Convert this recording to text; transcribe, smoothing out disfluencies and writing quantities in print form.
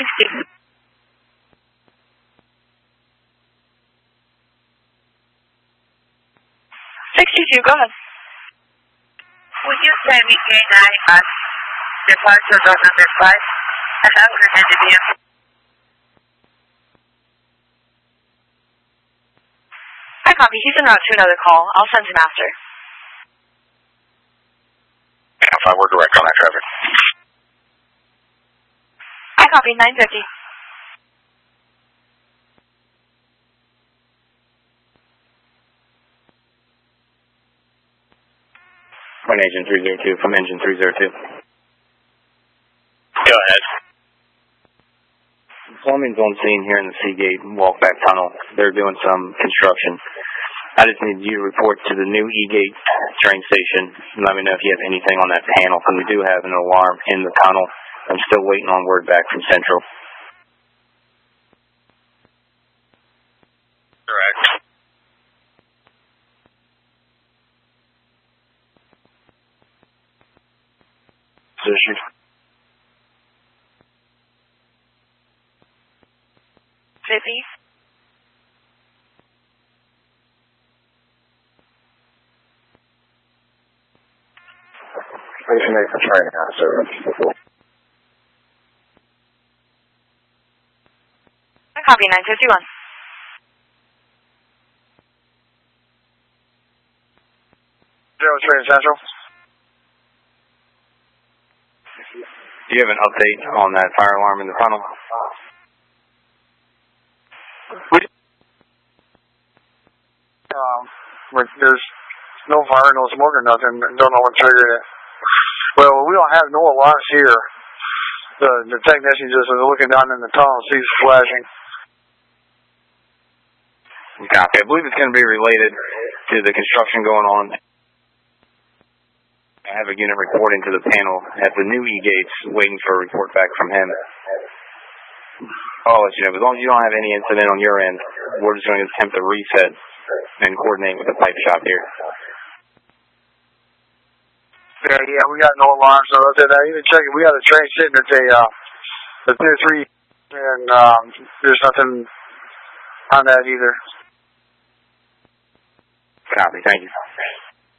60. 62, go ahead. Would you send me K9 on departure on number 5? I have heard the VM. I copy. He's en route to another call. I'll send him after. Alpha, we're direct on that traffic. I copy. 950. One Agent 302 from Engine 302. Go ahead. Plumbing's on scene here in the Seagate walkback tunnel. They're doing some construction. I just need you to report to the new E-Gate train station and let me know if you have anything on that panel, because we do have an alarm in the tunnel. I'm still waiting on word back from Central. Correct. Position. Busy. Station 8 for training out of service. I copy. 951. Train Central. Do you have an update on that fire alarm in the tunnel? There's no fire, no smoke or nothing. Don't know what triggered it. Well, we don't have no alarms here. The technician just was looking down in the tunnel, sees flashing. Copy. I believe it's going to be related to the construction going on. I have a unit reporting to the panel at the new E-Gates, waiting for a report back from him. I'll let you know. As long as you don't have any incident on your end, we're just going to attempt to reset and coordinate with the pipe shop here. Yeah, we got no alarms. So I even check it. We got a train sitting at the Tier 3, and there's nothing on that either. Copy. Thank you.